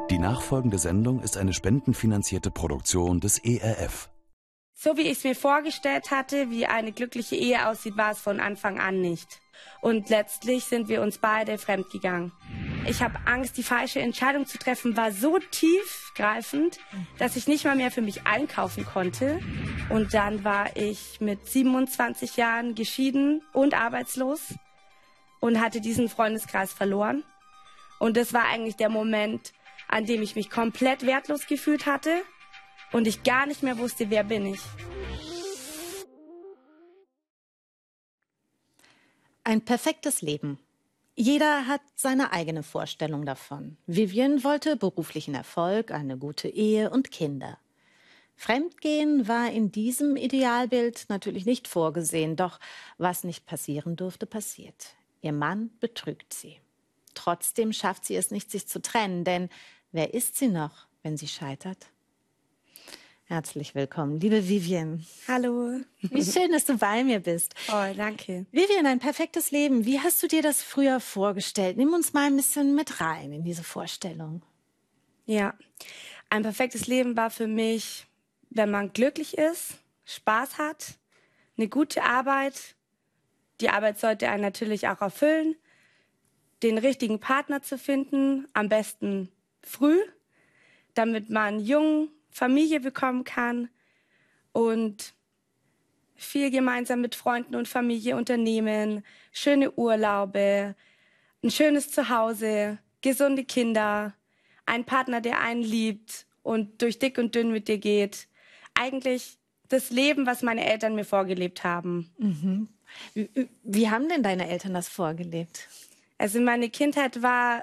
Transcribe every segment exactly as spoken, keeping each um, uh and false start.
Die nachfolgende Sendung ist eine spendenfinanzierte Produktion des E R F. So wie ich es mir vorgestellt hatte, wie eine glückliche Ehe aussieht, war es von Anfang an nicht. Und letztlich sind wir uns beide fremdgegangen. Ich habe Angst, die falsche Entscheidung zu treffen, war so tiefgreifend, dass ich nicht mal mehr für mich einkaufen konnte. Und dann war ich mit siebenundzwanzig Jahren geschieden und arbeitslos und hatte diesen Freundeskreis verloren. Und das war eigentlich der Moment, an dem ich mich komplett wertlos gefühlt hatte und ich gar nicht mehr wusste, wer bin ich. Ein perfektes Leben. Jeder hat seine eigene Vorstellung davon. Vivian wollte beruflichen Erfolg, eine gute Ehe und Kinder. Fremdgehen war in diesem Idealbild natürlich nicht vorgesehen, doch was nicht passieren durfte, passiert. Ihr Mann betrügt sie. Trotzdem schafft sie es nicht, sich zu trennen, denn wer ist sie noch, wenn sie scheitert? Herzlich willkommen, liebe Vivian. Hallo. Wie schön, dass du bei mir bist. Oh, danke. Vivian, ein perfektes Leben. Wie hast du dir das früher vorgestellt? Nimm uns mal ein bisschen mit rein in diese Vorstellung. Ja, ein perfektes Leben war für mich, wenn man glücklich ist, Spaß hat, eine gute Arbeit. Die Arbeit sollte einen natürlich auch erfüllen. Den richtigen Partner zu finden, am besten früh, damit man jung Familie bekommen kann und viel gemeinsam mit Freunden und Familie unternehmen, schöne Urlaube, ein schönes Zuhause, gesunde Kinder, ein Partner, der einen liebt und durch dick und dünn mit dir geht. Eigentlich das Leben, was meine Eltern mir vorgelebt haben. Mhm. Wie, wie haben denn deine Eltern das vorgelebt? Also meine Kindheit war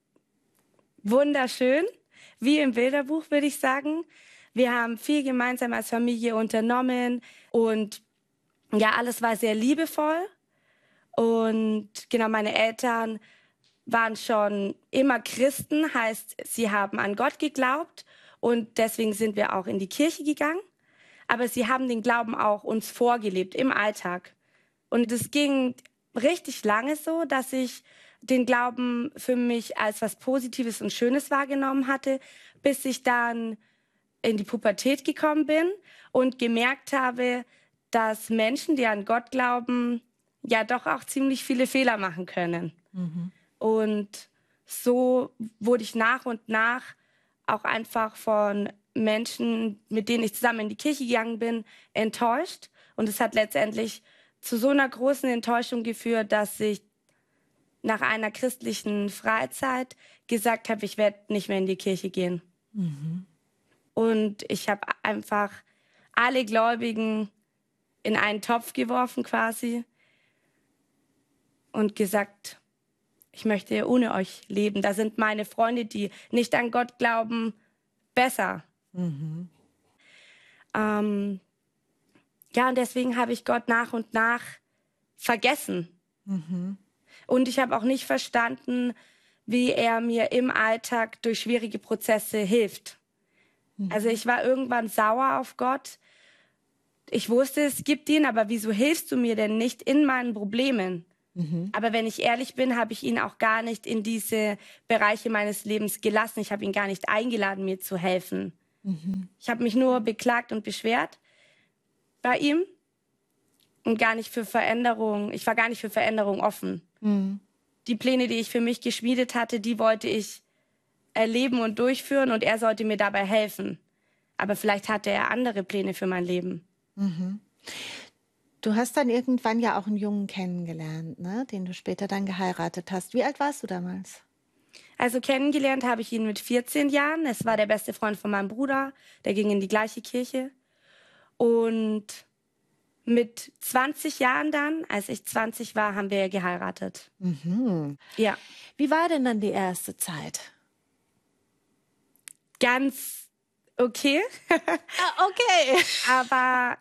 wunderschön, wie im Bilderbuch, würde ich sagen. Wir haben viel gemeinsam als Familie unternommen und ja, alles war sehr liebevoll. Und genau, meine Eltern waren schon immer Christen, heißt, sie haben an Gott geglaubt und deswegen sind wir auch in die Kirche gegangen. Aber sie haben den Glauben auch uns vorgelebt im Alltag. Und es ging richtig lange so, dass ich den Glauben für mich als was Positives und Schönes wahrgenommen hatte, bis ich dann in die Pubertät gekommen bin und gemerkt habe, dass Menschen, die an Gott glauben, ja doch auch ziemlich viele Fehler machen können. Mhm. Und so wurde ich nach und nach auch einfach von Menschen, mit denen ich zusammen in die Kirche gegangen bin, enttäuscht. Und es hat letztendlich zu so einer großen Enttäuschung geführt, dass ich nach einer christlichen Freizeit gesagt habe, ich werde nicht mehr in die Kirche gehen. Mhm. Und ich habe einfach alle Gläubigen in einen Topf geworfen quasi und gesagt, ich möchte ohne euch leben. Da sind meine Freunde, die nicht an Gott glauben, besser. Mhm. Ähm, ja, und deswegen habe ich Gott nach und nach vergessen. Mhm. Und ich habe auch nicht verstanden, wie er mir im Alltag durch schwierige Prozesse hilft. Mhm. Also ich war irgendwann sauer auf Gott. Ich wusste, es gibt ihn, aber wieso hilfst du mir denn nicht in meinen Problemen? Mhm. Aber wenn ich ehrlich bin, habe ich ihn auch gar nicht in diese Bereiche meines Lebens gelassen. Ich habe ihn gar nicht eingeladen, mir zu helfen. Mhm. Ich habe mich nur beklagt und beschwert bei ihm und gar nicht für Veränderung. Ich war gar nicht für Veränderung offen. Mhm. Die Pläne, die ich für mich geschmiedet hatte, die wollte ich erleben und durchführen und er sollte mir dabei helfen. Aber vielleicht hatte er andere Pläne für mein Leben. Mhm. Du hast dann irgendwann ja auch einen Jungen kennengelernt, ne? Den du später dann geheiratet hast. Wie alt warst du damals? Also kennengelernt habe ich ihn mit vierzehn Jahren. Es war der beste Freund von meinem Bruder. Der ging in die gleiche Kirche. Und mit zwanzig Jahren dann, als ich zwanzig war, haben wir geheiratet. Mhm. Ja. Wie war denn dann die erste Zeit? Ganz okay. Ah, okay. Aber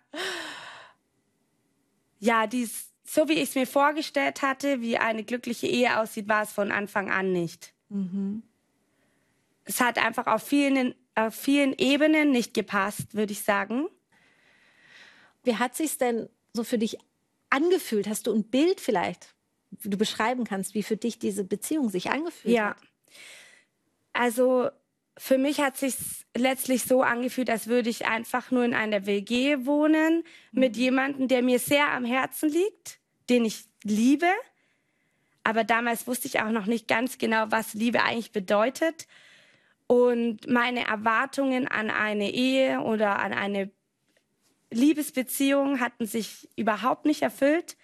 ja, dies, so wie ich es mir vorgestellt hatte, wie eine glückliche Ehe aussieht, war es von Anfang an nicht. Mhm. Es hat einfach auf vielen, auf vielen Ebenen nicht gepasst, würde ich sagen. Wie hat sich's denn so für dich angefühlt? Hast du ein Bild vielleicht, wie du beschreiben kannst, wie für dich diese Beziehung sich angefühlt ja. hat? Also Für mich hat sich letztlich so angefühlt, als würde ich einfach nur in einer W G wohnen mit jemandem, der mir sehr am Herzen liegt, den ich liebe. Aber damals wusste ich auch noch nicht ganz genau, was Liebe eigentlich bedeutet. Und meine Erwartungen an eine Ehe oder an eine Liebesbeziehung hatten sich überhaupt nicht erfüllt.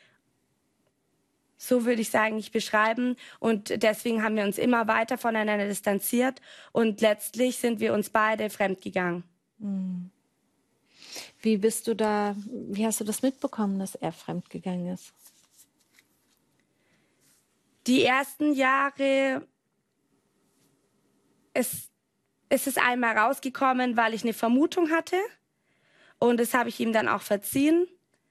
So würde ich es eigentlich beschreiben. Und deswegen haben wir uns immer weiter voneinander distanziert. Und letztlich sind wir uns beide fremdgegangen. Wie bist du da, wie hast du das mitbekommen, dass er fremdgegangen ist? Die ersten Jahre ist, ist es einmal rausgekommen, weil ich eine Vermutung hatte. Und das habe ich ihm dann auch verziehen.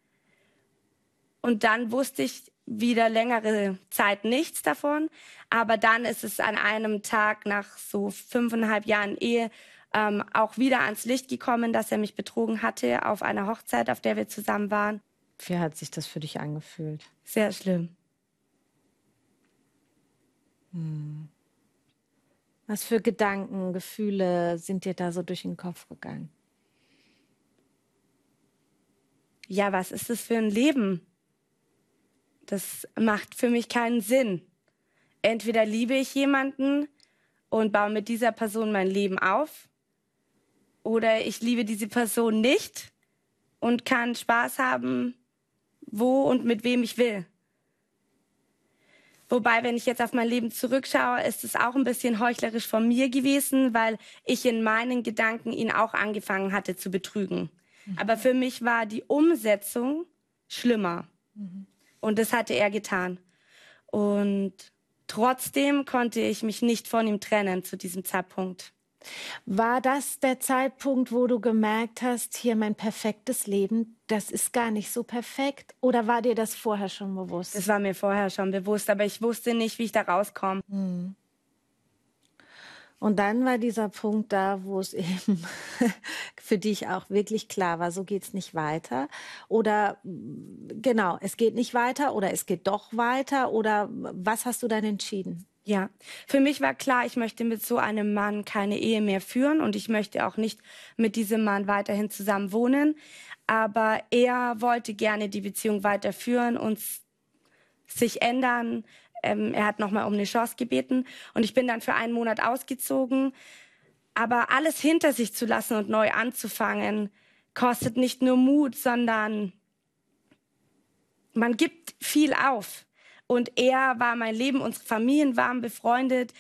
Und dann wusste ich wieder längere Zeit nichts davon. Aber dann ist es an einem Tag nach so fünfeinhalb Jahren Ehe ähm, auch wieder ans Licht gekommen, dass er mich betrogen hatte auf einer Hochzeit, auf der wir zusammen waren. Wie hat sich das für dich angefühlt? Sehr schlimm. Hm. Was für Gedanken, Gefühle sind dir da so durch den Kopf gegangen? Ja, was ist das für ein Leben? Das macht für mich keinen Sinn. Entweder liebe ich jemanden und baue mit dieser Person mein Leben auf, oder ich liebe diese Person nicht und kann Spaß haben, wo und mit wem ich will. Wobei, wenn ich jetzt auf mein Leben zurückschaue, ist es auch ein bisschen heuchlerisch von mir gewesen, weil ich in meinen Gedanken ihn auch angefangen hatte zu betrügen. Mhm. Aber für mich war die Umsetzung schlimmer. Mhm. Und das hatte er getan. Und trotzdem konnte ich mich nicht von ihm trennen zu diesem Zeitpunkt. War das der Zeitpunkt, wo du gemerkt hast, hier mein perfektes Leben, das ist gar nicht so perfekt? Oder war dir das vorher schon bewusst? Das war mir vorher schon bewusst, aber ich wusste nicht, wie ich da rauskomme. Hm. Und dann war dieser Punkt da, wo es eben für dich auch wirklich klar war, so geht es nicht weiter. Oder genau, es geht nicht weiter oder es geht doch weiter. Oder was hast du dann entschieden? Ja, für mich war klar, ich möchte mit so einem Mann keine Ehe mehr führen und ich möchte auch nicht mit diesem Mann weiterhin zusammen wohnen. Aber er wollte gerne die Beziehung weiterführen und sich ändern. Ähm, er hat nochmal um eine Chance gebeten und ich bin dann für einen Monat ausgezogen. Aber alles hinter sich zu lassen und neu anzufangen, kostet nicht nur Mut, sondern man gibt viel auf. Und er war mein Leben, unsere Familien waren befreundet.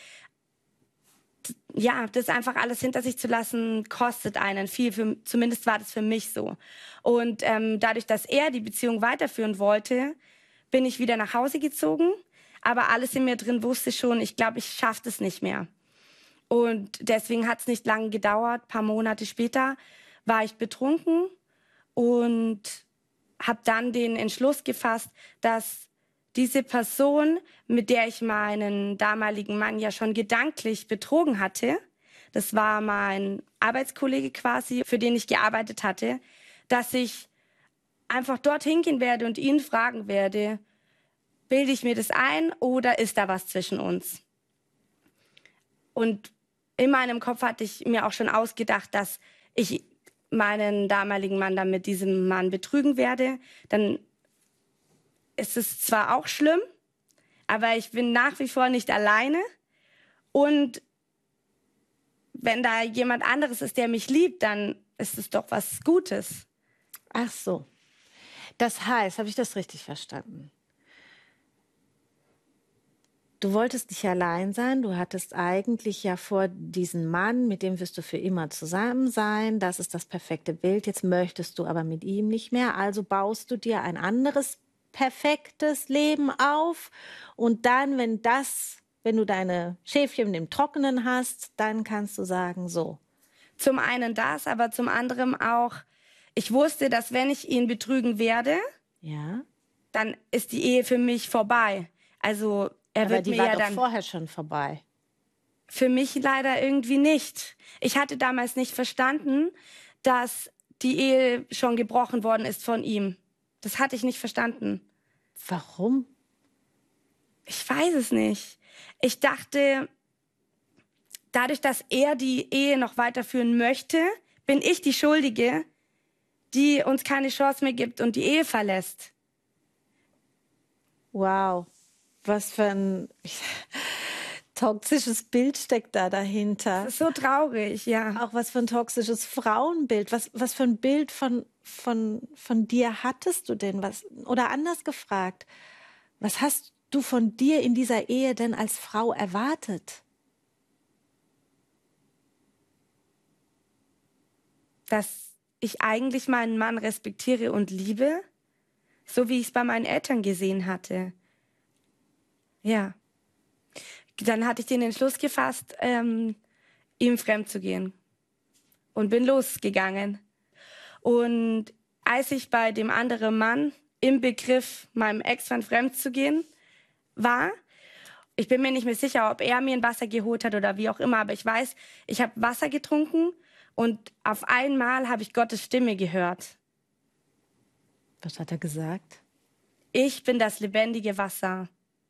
Ja, das einfach alles hinter sich zu lassen, kostet einen viel. Für, zumindest war das für mich so. Und ähm, dadurch, dass er die Beziehung weiterführen wollte, bin ich wieder nach Hause gezogen. Aber alles in mir drin wusste schon, ich glaube, ich schaffe das nicht mehr. Und deswegen hat es nicht lange gedauert. Ein paar Monate später war ich betrunken und habe dann den Entschluss gefasst, dass diese Person, mit der ich meinen damaligen Mann ja schon gedanklich betrogen hatte, das war mein Arbeitskollege quasi, für den ich gearbeitet hatte, dass ich einfach dorthin gehen werde und ihn fragen werde, bilde ich mir das ein oder ist da was zwischen uns? Und in meinem Kopf hatte ich mir auch schon ausgedacht, dass ich meinen damaligen Mann dann mit diesem Mann betrügen werde. Dann ist es zwar auch schlimm, aber ich bin nach wie vor nicht alleine. Und wenn da jemand anderes ist, der mich liebt, dann ist es doch was Gutes. Ach so. Das heißt, habe ich das richtig verstanden? Du wolltest nicht allein sein, du hattest eigentlich ja vor, diesen Mann, mit dem wirst du für immer zusammen sein, das ist das perfekte Bild, jetzt möchtest du aber mit ihm nicht mehr, also baust du dir ein anderes perfektes Leben auf und dann, wenn das, wenn du deine Schäfchen im Trockenen hast, dann kannst du sagen, so. Zum einen das, aber zum anderen auch, ich wusste, dass wenn ich ihn betrügen werde, ja, dann ist die Ehe für mich vorbei. Also er aber wird die mir war ja doch dann vorher schon vorbei. Für mich leider irgendwie nicht. Ich hatte damals nicht verstanden, dass die Ehe schon gebrochen worden ist von ihm. Das hatte ich nicht verstanden. Warum? Ich weiß es nicht. Ich dachte, dadurch, dass er die Ehe noch weiterführen möchte, bin ich die Schuldige, die uns keine Chance mehr gibt und die Ehe verlässt. Wow, was für ein toxisches Bild steckt da dahinter. Das ist so traurig, ja. Auch was für ein toxisches Frauenbild. Was, was für ein Bild von, von, von dir hattest du denn? Was, oder anders gefragt, was hast du von dir in dieser Ehe denn als Frau erwartet? Dass ich eigentlich meinen Mann respektiere und liebe, so wie ich es bei meinen Eltern gesehen hatte. Ja. Dann hatte ich den Entschluss gefasst, ähm, ihm fremd zu gehen. Und bin losgegangen. Und als ich bei dem anderen Mann im Begriff, meinem Ex-Mann fremd zu gehen, war, ich bin mir nicht mehr sicher, ob er mir ein Wasser geholt hat oder wie auch immer, aber ich weiß, ich habe Wasser getrunken und auf einmal habe ich Gottes Stimme gehört. Was hat er gesagt? Ich bin das lebendige Wasser.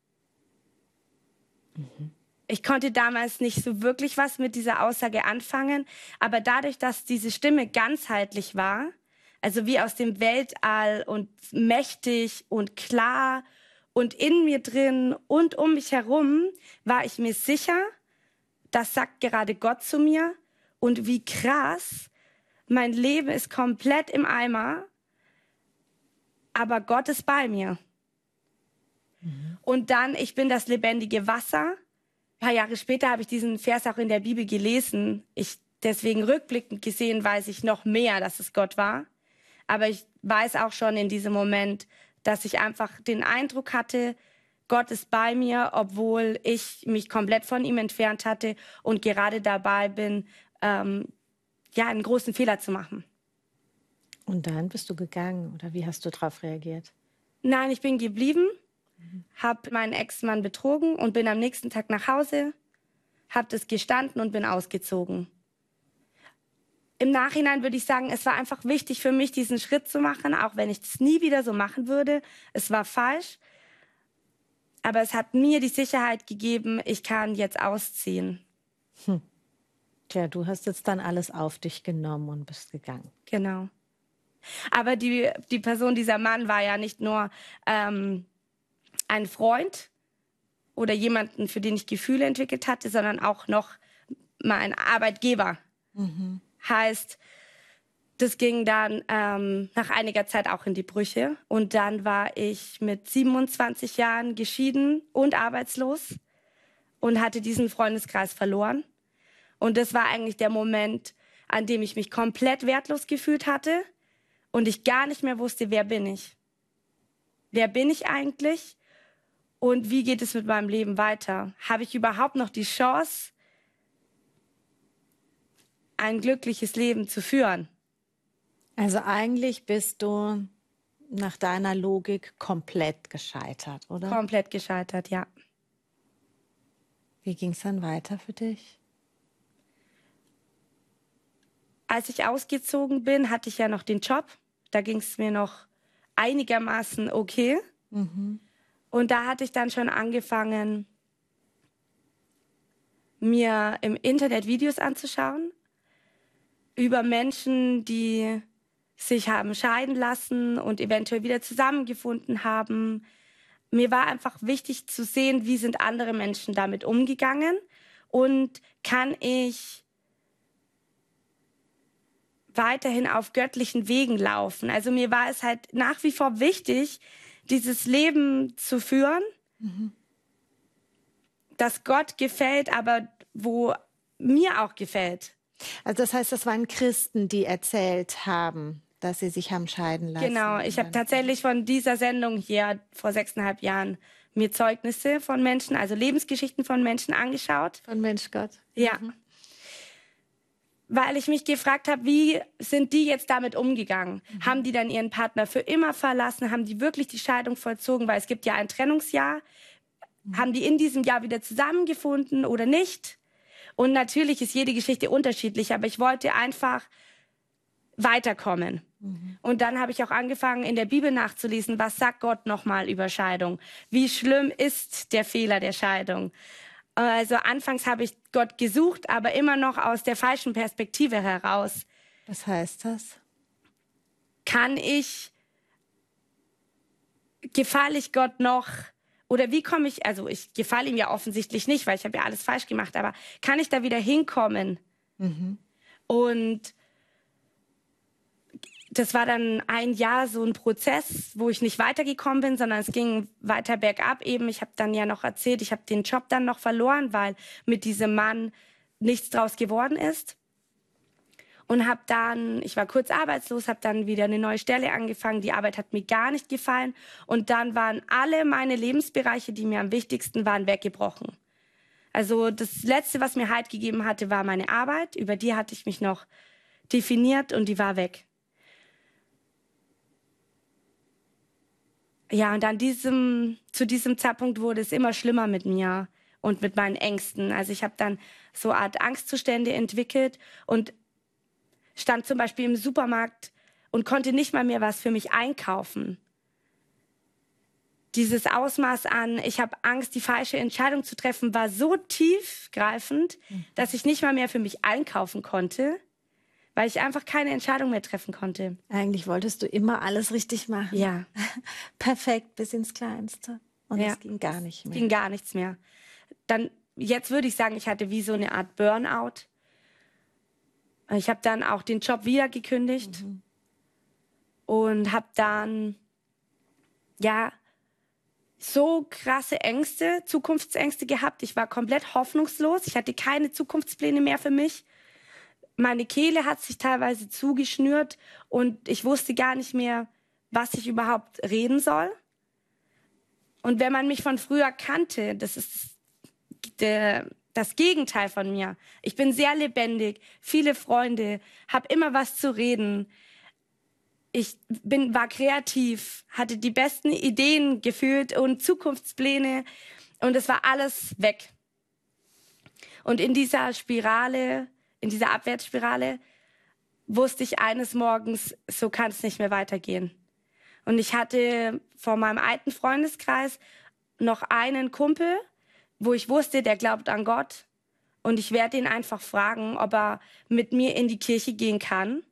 Mhm. Ich konnte damals nicht so wirklich was mit dieser Aussage anfangen, aber dadurch, dass diese Stimme ganzheitlich war, also wie aus dem Weltall und mächtig und klar und in mir drin und um mich herum, war ich mir sicher, das sagt gerade Gott zu mir und wie krass, mein Leben ist komplett im Eimer, aber Gott ist bei mir. Mhm. Und dann, ich bin das lebendige Wasser. Ein paar Jahre später habe ich diesen Vers auch in der Bibel gelesen. Ich, deswegen rückblickend gesehen weiß ich noch mehr, dass es Gott war. Aber ich weiß auch schon in diesem Moment, dass ich einfach den Eindruck hatte, Gott ist bei mir, obwohl ich mich komplett von ihm entfernt hatte und gerade dabei bin, ähm, ja, einen großen Fehler zu machen. Und dann bist du gegangen oder wie hast du darauf reagiert? Nein, ich bin geblieben, mhm. habe meinen Ex-Mann betrogen und bin am nächsten Tag nach Hause, habe das gestanden und bin ausgezogen. Im Nachhinein würde ich sagen, es war einfach wichtig für mich, diesen Schritt zu machen, auch wenn ich es nie wieder so machen würde. Es war falsch, aber es hat mir die Sicherheit gegeben, ich kann jetzt ausziehen. Hm. Tja, du hast jetzt dann alles auf dich genommen und bist gegangen. Genau. Aber die, die Person, dieser Mann, war ja nicht nur ähm, ein Freund oder jemanden, für den ich Gefühle entwickelt hatte, sondern auch noch mein Arbeitgeber. Mhm. Heißt, das ging dann ähm, nach einiger Zeit auch in die Brüche. Und dann war ich mit siebenundzwanzig Jahren geschieden und arbeitslos und hatte diesen Freundeskreis verloren. Und das war eigentlich der Moment, an dem ich mich komplett wertlos gefühlt hatte und ich gar nicht mehr wusste, wer bin ich? Wer bin ich eigentlich? Und wie geht es mit meinem Leben weiter? Habe ich überhaupt noch die Chance, ein glückliches Leben zu führen? Also eigentlich bist du nach deiner Logik komplett gescheitert, oder? Komplett gescheitert, ja. Wie ging es dann weiter für dich? Als ich ausgezogen bin, hatte ich ja noch den Job. Da ging es mir noch einigermaßen okay. Mhm. Und da hatte ich dann schon angefangen, mir im Internet Videos anzuschauen über Menschen, die sich haben scheiden lassen und eventuell wieder zusammengefunden haben. Mir war einfach wichtig zu sehen, wie sind andere Menschen damit umgegangen und kann ich weiterhin auf göttlichen Wegen laufen. Also mir war es halt nach wie vor wichtig, dieses Leben zu führen, mhm. das Gott gefällt, aber wo mir auch gefällt. Also das heißt, das waren Christen, die erzählt haben, dass sie sich haben scheiden lassen. Genau, ich habe tatsächlich von dieser Sendung hier vor sechseinhalb Jahren mir Zeugnisse von Menschen, also Lebensgeschichten von Menschen angeschaut. Von Mensch Gott. Ja. Mhm. Weil ich mich gefragt habe, wie sind die jetzt damit umgegangen? Mhm. Haben die dann ihren Partner für immer verlassen? Haben die wirklich die Scheidung vollzogen? Weil es gibt ja ein Trennungsjahr. Mhm. Haben die in diesem Jahr wieder zusammengefunden oder nicht? Und natürlich ist jede Geschichte unterschiedlich, aber ich wollte einfach weiterkommen. Mhm. Und dann habe ich auch angefangen, in der Bibel nachzulesen, was sagt Gott nochmal über Scheidung? Wie schlimm ist der Fehler der Scheidung? Also anfangs habe ich Gott gesucht, aber immer noch aus der falschen Perspektive heraus. Was heißt das? Kann ich, gefalle ich Gott noch, oder wie komme ich, also ich gefalle ihm ja offensichtlich nicht, weil ich habe ja alles falsch gemacht, aber kann ich da wieder hinkommen? Mhm. Und das war dann ein Jahr so ein Prozess, wo ich nicht weitergekommen bin, sondern es ging weiter bergab eben. Ich habe dann ja noch erzählt, ich habe den Job dann noch verloren, weil mit diesem Mann nichts draus geworden ist. Und habe dann, ich war kurz arbeitslos, habe dann wieder eine neue Stelle angefangen. Die Arbeit hat mir gar nicht gefallen. Und dann waren alle meine Lebensbereiche, die mir am wichtigsten waren, weggebrochen. Also das Letzte, was mir Halt gegeben hatte, war meine Arbeit. Über die hatte ich mich noch definiert und die war weg. Ja, und an diesem, zu diesem Zeitpunkt wurde es immer schlimmer mit mir und mit meinen Ängsten. Also ich habe dann so eine Art Angstzustände entwickelt und stand zum Beispiel im Supermarkt und konnte nicht mal mehr was für mich einkaufen. Dieses Ausmaß an, ich habe Angst, die falsche Entscheidung zu treffen, war so tiefgreifend, mhm. dass ich nicht mal mehr für mich einkaufen konnte, weil ich einfach keine Entscheidung mehr treffen konnte. Eigentlich wolltest du immer alles richtig machen. Ja. Perfekt, bis ins Kleinste. Und ja. es ging gar nicht mehr. Es ging gar nichts mehr. Dann, jetzt würde ich sagen, ich hatte wie so eine Art Burnout. Ich habe dann auch den Job wieder gekündigt mhm. und habe dann, ja, so krasse Ängste, Zukunftsängste gehabt. Ich war komplett hoffnungslos. Ich hatte keine Zukunftspläne mehr für mich. Meine Kehle hat sich teilweise zugeschnürt und ich wusste gar nicht mehr, was ich überhaupt reden soll. Und wenn man mich von früher kannte, das ist der, das Gegenteil von mir. Ich bin sehr lebendig, viele Freunde, habe immer was zu reden. Ich bin, war kreativ, hatte die besten Ideen gefühlt und Zukunftspläne und es war alles weg. Und in dieser Spirale, in dieser Abwärtsspirale, wusste ich eines Morgens, so kann es nicht mehr weitergehen. Und ich hatte vor meinem alten Freundeskreis noch einen Kumpel, wo ich wusste, der glaubt an Gott. Und ich werde ihn einfach fragen, ob er mit mir in die Kirche gehen kann.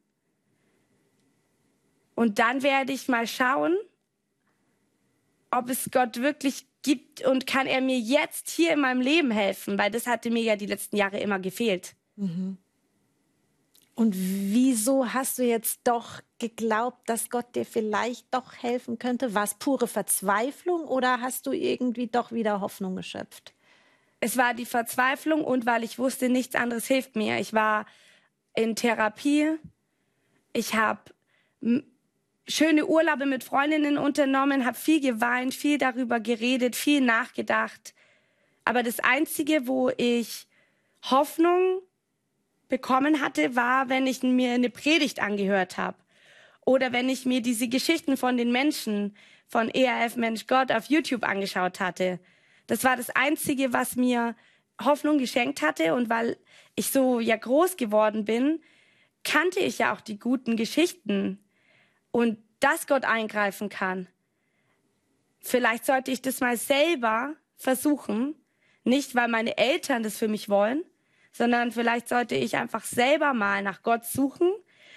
Und dann werde ich mal schauen, ob es Gott wirklich gibt und kann er mir jetzt hier in meinem Leben helfen, weil das hatte mir ja die letzten Jahre immer gefehlt. Mhm. Und wieso hast du jetzt doch geglaubt, dass Gott dir vielleicht doch helfen könnte? War es pure Verzweiflung oder hast du irgendwie doch wieder Hoffnung geschöpft? Es war die Verzweiflung und weil ich wusste, nichts anderes hilft mir. Ich war in Therapie, ich habe schöne Urlaube mit Freundinnen unternommen, habe viel geweint, viel darüber geredet, viel nachgedacht. Aber das Einzige, wo ich Hoffnung bekommen hatte, war, wenn ich mir eine Predigt angehört habe. Oder wenn ich mir diese Geschichten von den Menschen, von E R F Mensch Gott auf YouTube angeschaut hatte. Das war das Einzige, was mir Hoffnung geschenkt hatte. Und weil ich so ja groß geworden bin, kannte ich ja auch die guten Geschichten. Und dass Gott eingreifen kann. Vielleicht sollte ich das mal selber versuchen. Nicht, weil meine Eltern das für mich wollen, sondern vielleicht sollte ich einfach selber mal nach Gott suchen